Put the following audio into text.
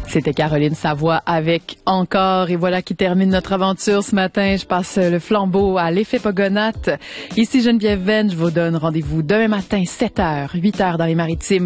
C'était Caroline Savoie avec Encore. Et voilà qui termine notre aventure ce matin. Je passe le flambeau à l'effet Pogonatte. Ici Geneviève Venn, je vous donne rendez-vous demain matin, 7h, 8h dans les Maritimes.